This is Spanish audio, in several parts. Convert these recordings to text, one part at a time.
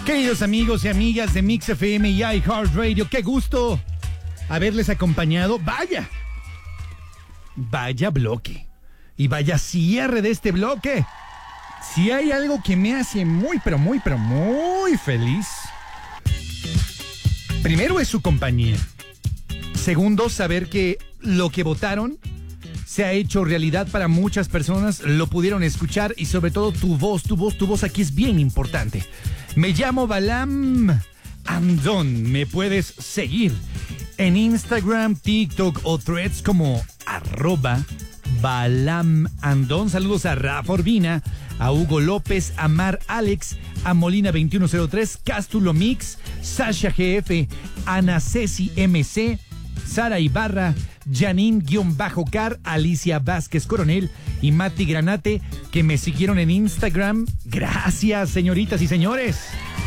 Queridos amigos y amigas de Mix FM y iHeartRadio, qué gusto haberles acompañado. Vaya bloque. Y vaya cierre de este bloque. Si hay algo que me hace muy feliz, primero es su compañía. Segundo, saber que lo que votaron se ha hecho realidad para muchas personas, lo pudieron escuchar y sobre todo tu voz aquí es bien importante. Me llamo Balam Andón, me puedes seguir en Instagram, TikTok o Threads como @Balam Andón. Saludos a Rafa Urbina, a Hugo López, a Mar Alex, a Molina 2103, Cástulo Mix, Sasha GF, Ana Ceci MC, Sara Ibarra, Janine-Car, Alicia Vázquez Coronel y Mati Granate, que me siguieron en Instagram. Gracias, señoritas y señores.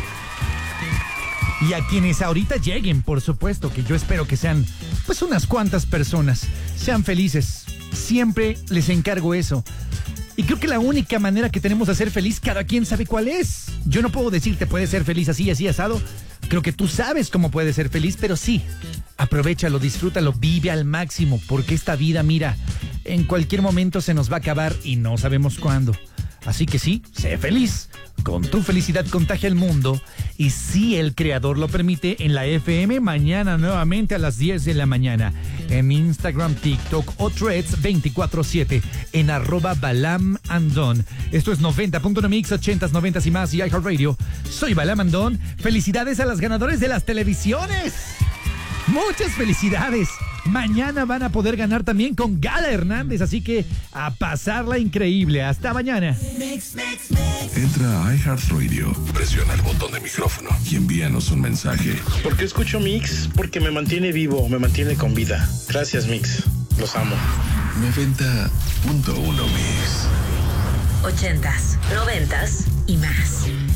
Y a quienes ahorita lleguen, por supuesto, que yo espero que sean pues unas cuantas personas. Sean felices. Siempre les encargo eso. Y creo que la única manera que tenemos de ser feliz, cada quien sabe cuál es. Yo no puedo decirte puedes ser feliz así, asado. Creo que tú sabes cómo puedes ser feliz, pero sí, aprovéchalo, disfrútalo, vive al máximo, porque esta vida, mira, en cualquier momento se nos va a acabar y no sabemos cuándo. Así que sí, sé feliz. Con tu felicidad contagia el mundo. Y si el creador lo permite, en la FM, mañana nuevamente a las 10 de la mañana. En Instagram, TikTok o Threads 24/7. En @Balam Andón. Esto es 90.1 Mix, 80s, 90s y más y iHeartRadio. Soy Balam Andón. Felicidades a las ganadores de las televisiones. Muchas felicidades. Mañana van a poder ganar también con Gala Hernández, así que a pasarla increíble. Hasta mañana. Entra a iHeartRadio, presiona el botón de micrófono y envíanos un mensaje. ¿Por qué escucho Mix? Porque me mantiene vivo, me mantiene con vida. Gracias, Mix. Los amo. 90.1 Mix. 80s, 90s y más.